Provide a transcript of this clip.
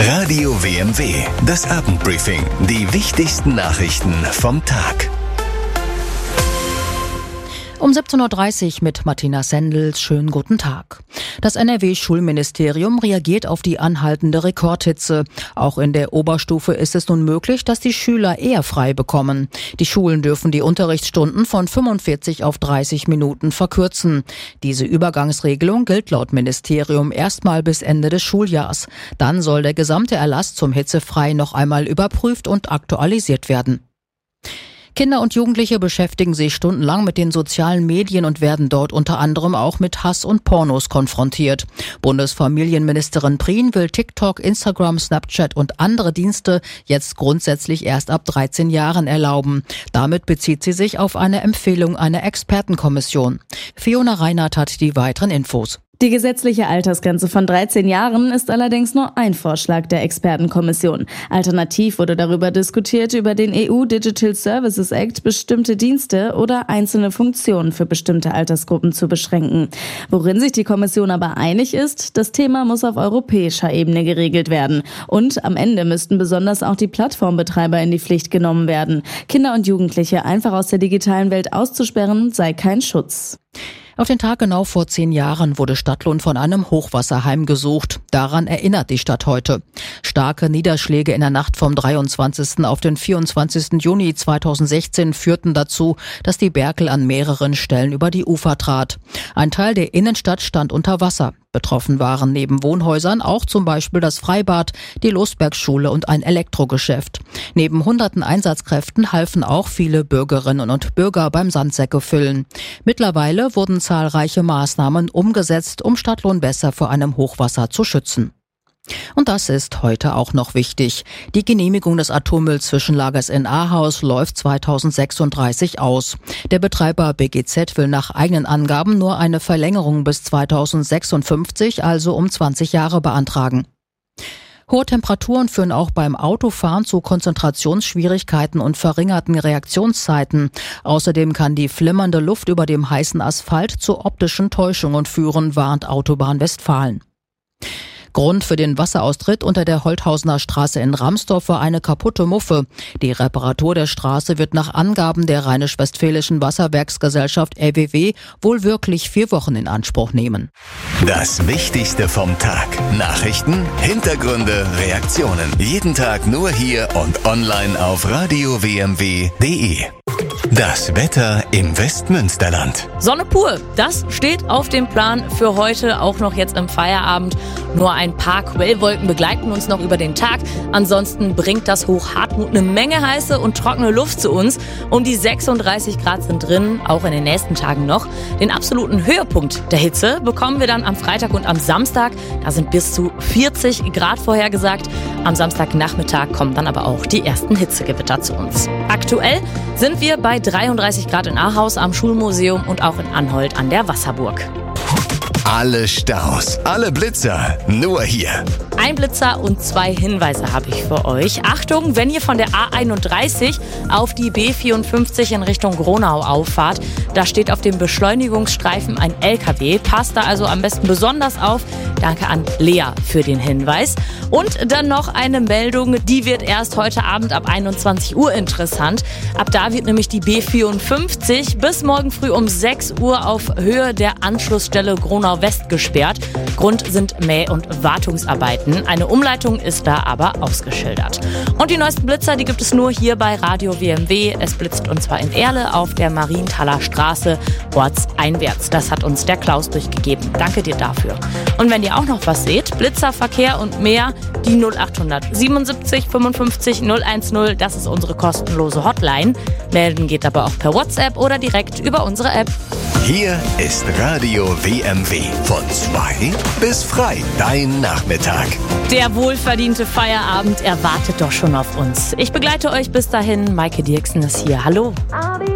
Radio WMW, das Abendbriefing. Die wichtigsten Nachrichten vom Tag. Um 17.30 Uhr mit Martina Sendels. Schönen guten Tag. Das NRW-Schulministerium reagiert auf die anhaltende Rekordhitze. Auch in der Oberstufe ist es nun möglich, dass die Schüler eher frei bekommen. Die Schulen dürfen die Unterrichtsstunden von 45 auf 30 Minuten verkürzen. Diese Übergangsregelung gilt laut Ministerium erstmal bis Ende des Schuljahrs. Dann soll der gesamte Erlass zum Hitzefrei noch einmal überprüft und aktualisiert werden. Kinder und Jugendliche beschäftigen sich stundenlang mit den sozialen Medien und werden dort unter anderem auch mit Hass und Pornos konfrontiert. Bundesfamilienministerin Prien will TikTok, Instagram, Snapchat und andere Dienste jetzt grundsätzlich erst ab 13 Jahren erlauben. Damit bezieht sie sich auf eine Empfehlung einer Expertenkommission. Fiona Reinhardt hat die weiteren Infos. Die gesetzliche Altersgrenze von 13 Jahren ist allerdings nur ein Vorschlag der Expertenkommission. Alternativ wurde darüber diskutiert, über den EU Digital Services Act bestimmte Dienste oder einzelne Funktionen für bestimmte Altersgruppen zu beschränken. Worin sich die Kommission aber einig ist, das Thema muss auf europäischer Ebene geregelt werden. Und am Ende müssten besonders auch die Plattformbetreiber in die Pflicht genommen werden. Kinder und Jugendliche einfach aus der digitalen Welt auszusperren, sei kein Schutz. Auf den Tag genau vor 10 Jahren wurde Stadtlohn von einem Hochwasser heimgesucht. Daran erinnert die Stadt heute. Starke Niederschläge in der Nacht vom 23. auf den 24. Juni 2016 führten dazu, dass die Berkel an mehreren Stellen über die Ufer trat. Ein Teil der Innenstadt stand unter Wasser. Betroffen waren neben Wohnhäusern auch zum Beispiel das Freibad, die Losbergschule und ein Elektrogeschäft. Neben hunderten Einsatzkräften halfen auch viele Bürgerinnen und Bürger beim Sandsäckefüllen. Mittlerweile wurden zahlreiche Maßnahmen umgesetzt, um Stadtlohn besser vor einem Hochwasser zu schützen. Und das ist heute auch noch wichtig. Die Genehmigung des Atommüllzwischenlagers in Ahaus läuft 2036 aus. Der Betreiber BGZ will nach eigenen Angaben nur eine Verlängerung bis 2056, also um 20 Jahre beantragen. Hohe Temperaturen führen auch beim Autofahren zu Konzentrationsschwierigkeiten und verringerten Reaktionszeiten. Außerdem kann die flimmernde Luft über dem heißen Asphalt zu optischen Täuschungen führen, warnt Autobahn Westfalen. Grund für den Wasseraustritt unter der Holthausener Straße in Ramsdorf war eine kaputte Muffe. Die Reparatur der Straße wird nach Angaben der Rheinisch-Westfälischen Wasserwerksgesellschaft RWW wohl wirklich 4 Wochen in Anspruch nehmen. Das Wichtigste vom Tag. Nachrichten, Hintergründe, Reaktionen. Jeden Tag nur hier und online auf radiowmw.de. Das Wetter im Westmünsterland. Sonne pur, das steht auf dem Plan für heute, auch noch jetzt im Feierabend. Nur ein paar Quellwolken begleiten uns noch über den Tag. Ansonsten bringt das Hoch Hartmut eine Menge heiße und trockene Luft zu uns. Um die 36 Grad sind drin, auch in den nächsten Tagen noch. Den absoluten Höhepunkt der Hitze bekommen wir dann am Freitag und am Samstag. Da sind bis zu 40 Grad vorhergesagt. Am Samstagnachmittag kommen dann aber auch die ersten Hitzegewitter zu uns. Aktuell sind wir bei 33 Grad in Ahaus am Schulmuseum und auch in Anholt an der Wasserburg. Alle Staus, alle Blitzer, nur hier. Ein Blitzer und 2 Hinweise habe ich für euch. Achtung, wenn ihr von der A31 auf die B54 in Richtung Gronau auffahrt, da steht auf dem Beschleunigungsstreifen ein LKW. Passt da also am besten besonders auf. Danke an Lea für den Hinweis. Und dann noch eine Meldung, die wird erst heute Abend ab 21 Uhr interessant. Ab da wird nämlich die B54 bis morgen früh um 6 Uhr auf Höhe der Anschlussstelle Gronau West gesperrt. Grund sind Mäh- und Wartungsarbeiten. Eine Umleitung ist da aber ausgeschildert. Und die neuesten Blitzer, die gibt es nur hier bei Radio WMW. Es blitzt und zwar in Erle auf der Marienthaler Straße ortseinwärts. Das hat uns der Klaus durchgegeben. Danke dir dafür. Und wenn ihr auch noch was seht, Blitzer, Verkehr und mehr, die 0800 77 55 010, das ist unsere kostenlose Hotline. Melden geht aber auch per WhatsApp oder direkt über unsere App. Hier ist Radio WMW. Von 2 bis frei. Dein Nachmittag. Der wohlverdiente Feierabend erwartet doch schon auf uns. Ich begleite euch bis dahin. Maike Dirksen ist hier. Hallo.